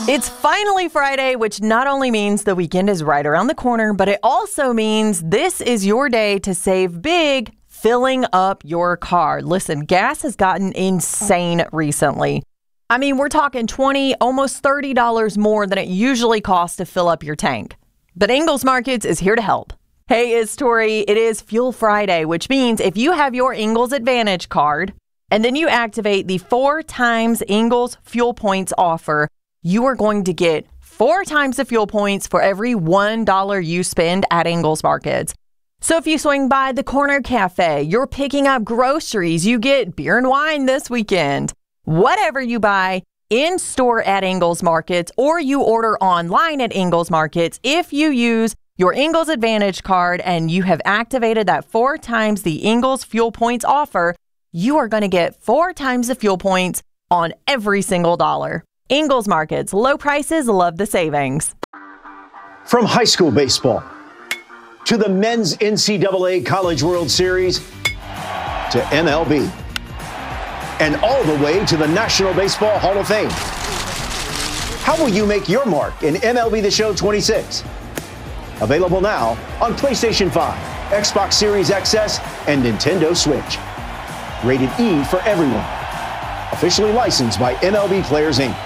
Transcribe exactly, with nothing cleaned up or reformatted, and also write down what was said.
It's finally Friday, which not only means the weekend is right around the corner, but it also means this is your day to save big filling up your car. Listen, gas has gotten insane recently. I mean, we're talking twenty dollars, almost thirty dollars more than it usually costs to fill up your tank. But Ingles Markets is here to help. Hey, it's Tori. It is Fuel Friday, which means if you have your Ingles Advantage card and then you activate the four times Ingles fuel points offer, you are going to get four times the fuel points for every one dollar you spend at Ingles Markets. So if you swing by the corner cafe, you're picking up groceries, you get beer and wine this weekend. Whatever you buy in store at Ingles Markets or you order online at Ingles Markets, if you use your Ingles Advantage card and you have activated that four times the Ingles fuel points offer, you are going to get four times the fuel points on every single dollar. Ingles Markets, low prices, love the savings. From high school baseball to the men's N C double A College World Series to M L B and all the way to the National Baseball Hall of Fame. How will you make your mark in M L B The Show twenty-six? Available now on PlayStation five, Xbox Series X S, and Nintendo Switch. Rated E for everyone. Officially licensed by M L B Players, Incorporated.